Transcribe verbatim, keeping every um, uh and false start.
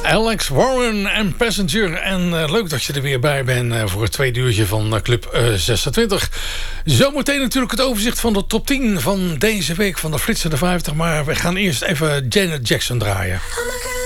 Alex Warren en Passenger. En uh, leuk dat je er weer bij bent uh, voor het tweede uurtje van uh, Club uh, zesentwintig. Zometeen natuurlijk het overzicht van de top tien van deze week van de Flitser de vijftig. Maar we gaan eerst even Janet Jackson draaien.